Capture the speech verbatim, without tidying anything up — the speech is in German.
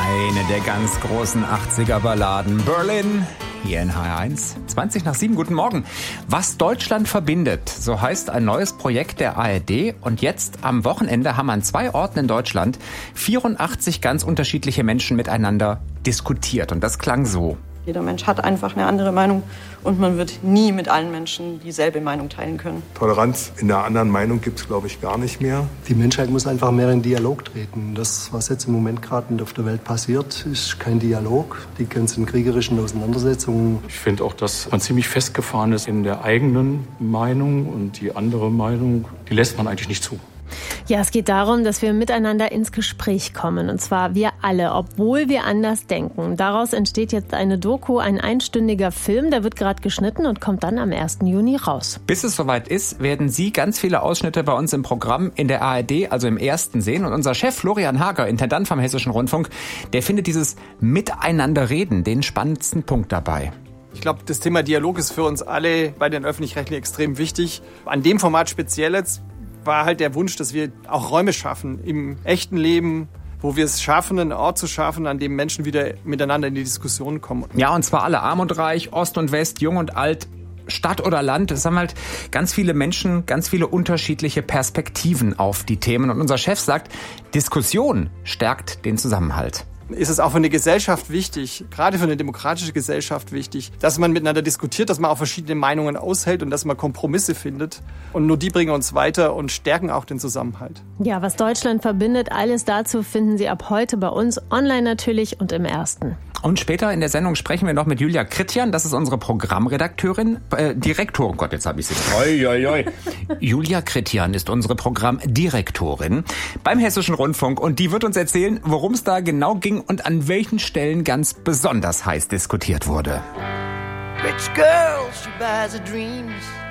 Eine der ganz großen achtziger-Balladen. Berlin, hier in H R eins. zwanzig nach sieben, guten Morgen. Was Deutschland verbindet, so heißt ein neues Projekt der A R D. Und jetzt am Wochenende haben an zwei Orten in Deutschland vierundachtzig ganz unterschiedliche Menschen miteinander diskutiert. Und das klang so. Jeder Mensch hat einfach eine andere Meinung und man wird nie mit allen Menschen dieselbe Meinung teilen können. Toleranz in der anderen Meinung gibt es, glaube ich, gar nicht mehr. Die Menschheit muss einfach mehr in Dialog treten. Das, was jetzt im Moment gerade auf der Welt passiert, ist kein Dialog. Die ganzen kriegerischen Auseinandersetzungen. Ich finde auch, dass man ziemlich festgefahren ist in der eigenen Meinung und die andere Meinung, die lässt man eigentlich nicht zu. Ja, es geht darum, dass wir miteinander ins Gespräch kommen. Und zwar wir alle, obwohl wir anders denken. Daraus entsteht jetzt eine Doku, ein einstündiger Film. Der wird gerade geschnitten und kommt dann am ersten Juni raus. Bis es soweit ist, werden Sie ganz viele Ausschnitte bei uns im Programm in der A R D, also im ersten, sehen. Und unser Chef Florian Hager, Intendant vom Hessischen Rundfunk, der findet dieses Miteinanderreden den spannendsten Punkt dabei. Ich glaube, das Thema Dialog ist für uns alle bei den Öffentlich-Rechtlichen extrem wichtig. An dem Format speziell jetzt war halt der Wunsch, dass wir auch Räume schaffen im echten Leben, wo wir es schaffen, einen Ort zu schaffen, an dem Menschen wieder miteinander in die Diskussion kommen. Ja, und zwar alle, arm und reich, Ost und West, jung und alt, Stadt oder Land. Es haben halt ganz viele Menschen, ganz viele unterschiedliche Perspektiven auf die Themen. Und unser Chef sagt, Diskussion stärkt den Zusammenhalt. Ist es auch für eine Gesellschaft wichtig, gerade für eine demokratische Gesellschaft wichtig, dass man miteinander diskutiert, dass man auch verschiedene Meinungen aushält und dass man Kompromisse findet. Und nur die bringen uns weiter und stärken auch den Zusammenhalt. Ja, was Deutschland verbindet, alles dazu finden Sie ab heute bei uns, online natürlich und im Ersten. Und später in der Sendung sprechen wir noch mit Julia Kritjan, das ist unsere Programmredakteurin, äh, Direktorin, Gott, jetzt habe ich sie. Oi, oi, oi. Julia Kritjan ist unsere Programmdirektorin beim Hessischen Rundfunk und die wird uns erzählen, worum es da genau ging und an welchen Stellen ganz besonders heiß diskutiert wurde. Rich girl, she buys her dreams.